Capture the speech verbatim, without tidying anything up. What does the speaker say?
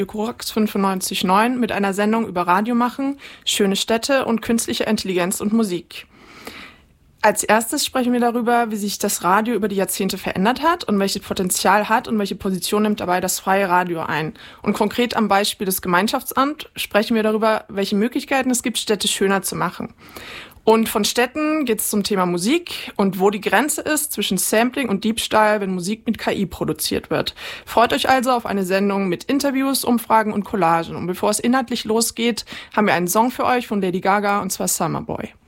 Korax fünfundneunzig Komma neun mit einer Sendung über Radio machen, schöne Städte und künstliche Intelligenz und Musik. Als erstes sprechen wir darüber, wie sich das Radio über die Jahrzehnte verändert hat und welches Potenzial hat und welche Position nimmt dabei das freie Radio ein. Und konkret am Beispiel des Gemeinschaftsamts sprechen wir darüber, welche Möglichkeiten es gibt, Städte schöner zu machen. Und von Städten geht es zum Thema Musik und wo die Grenze ist zwischen Sampling und Diebstahl, wenn Musik mit K I produziert wird. Freut euch also auf eine Sendung mit Interviews, Umfragen und Collagen. Und bevor es inhaltlich losgeht, haben wir einen Song für euch von Lady Gaga, und zwar Summer Boy.